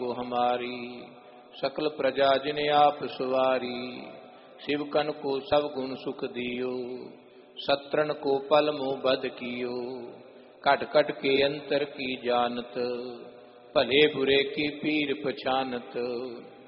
को हमारी, सकल प्रजा जिने आप सवारी। शिवकन को सब गुण सुख दियो, सत्रन को पल मोह बद कियो। कट कट के अंतर की जानत, भले बुरे की पीर पछानत।